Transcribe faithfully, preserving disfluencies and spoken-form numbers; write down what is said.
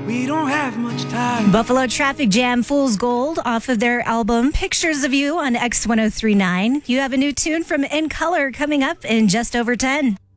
We don't have much time. Buffalo Traffic Jam, Fool's Gold, off of their album Pictures of You on X ten thirty-nine. You have a new tune from In Color coming up in just over ten.